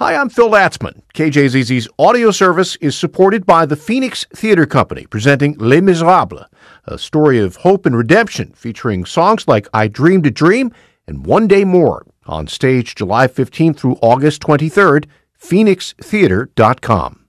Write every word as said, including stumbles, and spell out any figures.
Hi, I'm Phil Latzman. K J Z Z's audio service is supported by the Phoenix Theater Company, presenting Les Miserables, a story of hope and redemption featuring songs like I Dreamed a Dream and One Day More, on stage July fifteenth through August twenty-third, phoenix theater dot com.